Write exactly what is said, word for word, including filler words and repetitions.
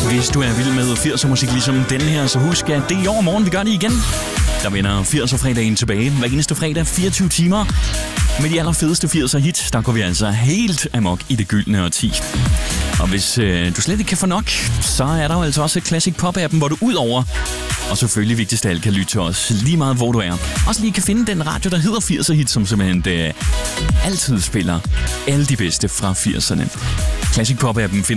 Hvis du er vild med firser musik ligesom den her, så husk, at det er i overmorgen, vi gør det igen. Der vender firser-fredagen tilbage hver eneste fredag, fireogtyve timer. Med de allerfedeste firser-hits, der går vi altså helt amok i det gyldne årti. Og hvis øh, du slet ikke kan få nok, så er der jo altså også Classic Pop-appen, hvor du ud over, og selvfølgelig vigtigst af alt, kan lytte til os lige meget, hvor du er. Også lige kan finde den radio, der hedder firser-hit, som simpelthen det, altid spiller alle de bedste fra firserne. Classic Pop-appen finder